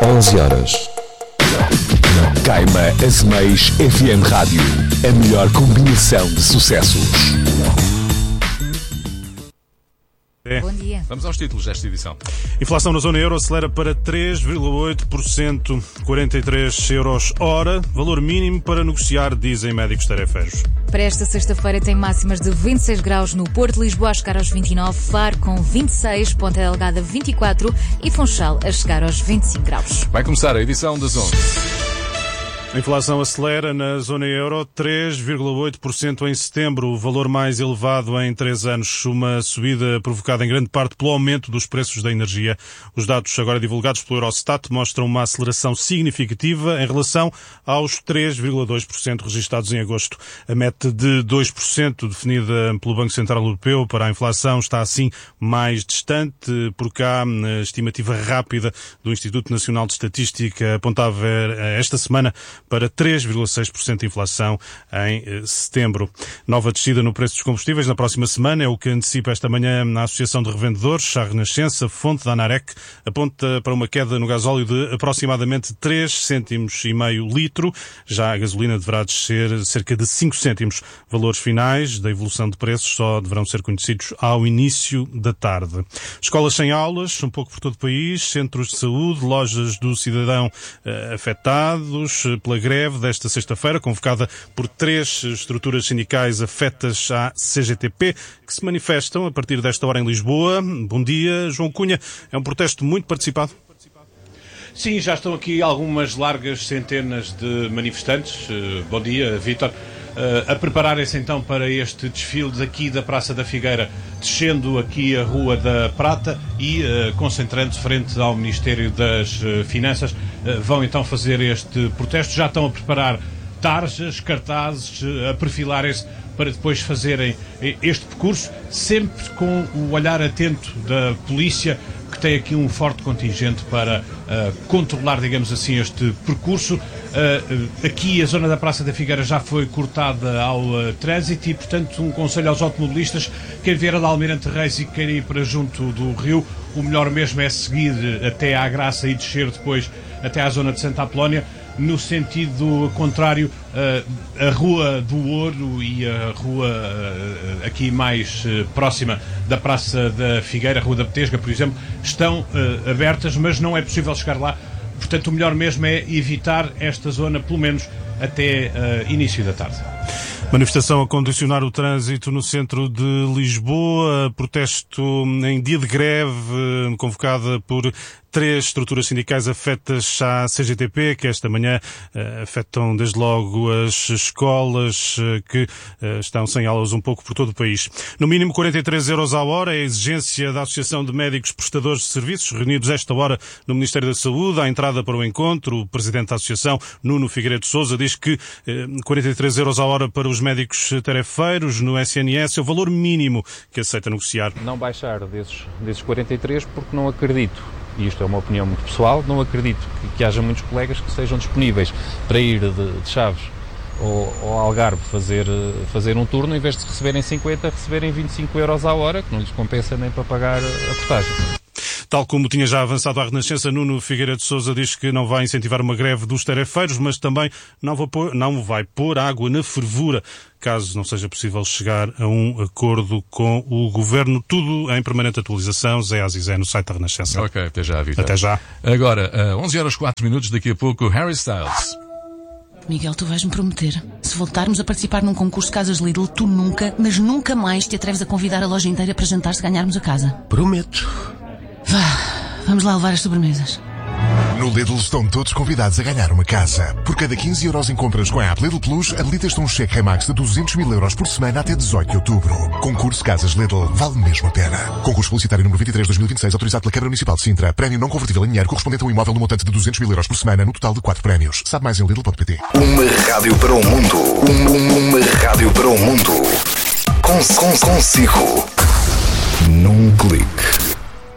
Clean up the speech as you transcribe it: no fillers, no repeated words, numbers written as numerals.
11 horas. Gaima Azeméis FM Rádio. A melhor combinação de sucessos. Bom dia. Vamos aos títulos desta edição. Inflação na zona euro acelera para 3,8%, 43 euros hora, valor mínimo para negociar, dizem médicos tarefeiros. Para esta sexta-feira tem máximas de 26 graus no Porto, Lisboa a chegar aos 29, Faro com 26, Ponta Delgada 24 e Funchal a chegar aos 25 graus. Vai começar a edição das 11. A inflação acelera na zona euro, 3,8% em setembro, o valor mais elevado em 3 anos. Uma subida provocada em grande parte pelo aumento dos preços da energia. Os dados agora divulgados pelo Eurostat mostram uma aceleração significativa em relação aos 3,2% registados em agosto. A meta de 2% definida pelo Banco Central Europeu para a inflação está assim mais distante. Por cá, a estimativa rápida do Instituto Nacional de Estatística apontava esta semana para 3,6% de inflação em setembro. Nova descida no preço dos combustíveis na próxima semana é o que antecipa esta manhã na Associação de Revendedores. A Renascença, fonte da ANAREC, aponta para uma queda no gasóleo de aproximadamente 3 cêntimos e meio litro. Já a gasolina deverá descer cerca de 5 cêntimos. Valores finais da evolução de preços só deverão ser conhecidos ao início da tarde. Escolas sem aulas, um pouco por todo o país, centros de saúde, lojas do cidadão afetados pela greve desta sexta-feira, convocada por 3 estruturas sindicais afetas à CGTP, que se manifestam a partir desta hora em Lisboa. Bom dia, João Cunha. É um protesto muito participado? Sim, já estão aqui algumas largas centenas de manifestantes. Bom dia, Vítor. A prepararem-se então para este desfile aqui da Praça da Figueira, descendo aqui a Rua da Prata e concentrando-se frente ao Ministério das Finanças. Vão então fazer este protesto. Já estão a preparar tarjas, cartazes, a perfilarem-se para depois fazerem este percurso, sempre com o olhar atento da polícia, que tem aqui um forte contingente para controlar, digamos assim, este percurso. Aqui a zona da Praça da Figueira já foi cortada ao trânsito e, portanto, um conselho aos automobilistas: quem vier de Almirante Reis e queira ir para junto do Rio, o melhor mesmo é seguir até à Graça e descer depois até à zona de Santa Apolónia. No sentido contrário, a Rua do Ouro e a rua aqui mais próxima da Praça da Figueira, a Rua da Petesga, por exemplo, estão abertas, mas não é possível chegar lá. Portanto, o melhor mesmo é evitar esta zona, pelo menos até início da tarde. Manifestação a condicionar o trânsito no centro de Lisboa, protesto em dia de greve, convocada por 3 estruturas sindicais afetas à CGTP, que esta manhã afetam desde logo as escolas que estão sem aulas um pouco por todo o país. No mínimo 43 euros à hora é a exigência da Associação de Médicos Prestadores de Serviços, reunidos esta hora no Ministério da Saúde. À entrada para o encontro, o Presidente da Associação, Nuno Figueiredo de Sousa, diz que 43 euros à hora para os médicos tarefeiros no SNS é o valor mínimo que aceita negociar. Não baixar desses 43 porque não acredito, e isto é uma opinião muito pessoal, não acredito que haja muitos colegas que sejam disponíveis para ir de Chaves ou Algarve fazer um turno, em vez de receberem 50, receberem 25 euros à hora, que não lhes compensa nem para pagar a portagem. Tal como tinha já avançado à Renascença, Nuno Figueiredo de Sousa diz que não vai incentivar uma greve dos tarefeiros, mas também não vai pôr água na fervura, caso não seja possível chegar a um acordo com o Governo. Tudo em permanente atualização. Zé Azizé no site da Renascença. Ok, até já, Vitor. Até já. Agora, 11 horas 4 minutos, daqui a pouco, Harry Styles. Miguel, tu vais-me prometer, se voltarmos a participar num concurso de casas Lidl, tu nunca, mas nunca mais te atreves a convidar a loja inteira para jantar se ganharmos a casa. Prometo. Vá, vamos lá levar as sobremesas. No Lidl estão todos convidados a ganhar uma casa. Por cada 15 euros em compras com a app Lidl Plus, habilitas-te um cheque Remax de 200 mil euros por semana até 18 de outubro. Concurso Casas Lidl. Vale mesmo a pena. Concurso publicitário número 23/2026, autorizado pela Câmara Municipal de Sintra. Prémio não convertível em dinheiro correspondente a um imóvel no montante de 200 mil euros por semana, no total de 4 prémios. Sabe mais em Lidl.pt. Uma rádio para o mundo. Uma rádio para o mundo. Consigo. Num clique.